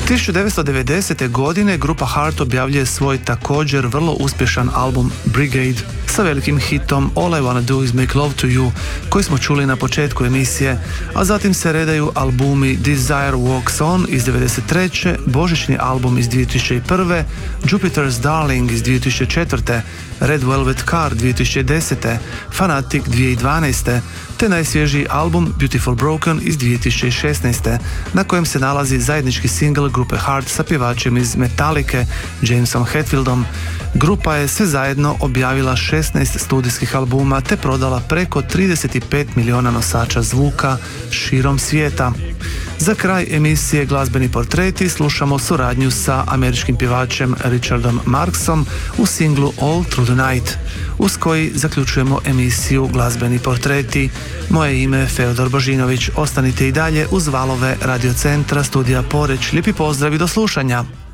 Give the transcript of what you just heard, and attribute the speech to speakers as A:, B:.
A: 1990. godine grupa Heart objavljuje svoj također vrlo uspješan album Brigade sa velikim hitom All I Wanna Do Is Make Love To You koji smo čuli na početku emisije, a zatim se redaju albumi Desire Walks On iz 1993., božićni album iz 2001., Jupiter's Darling iz 2004., Red Velvet Car 2010., Fanatic 2012., te najsvježiji album Beautiful Broken iz 2016. na kojem se nalazi zajednički single grupe Heart sa pjevačem iz Metallice, Jamesom Hetfieldom. Grupa je sve zajedno objavila 16 studijskih albuma te prodala preko 35 milijuna nosača zvuka širom svijeta. Za kraj emisije Glazbeni portreti slušamo suradnju sa američkim pjevačem Richardom Marksom u singlu All Through the Night, uz koji zaključujemo emisiju Glazbeni portreti. Moje ime je Feodor Božinović. Ostanite i dalje uz valove Radio Centra Studija Poreč. Lijepi pozdrav i do slušanja.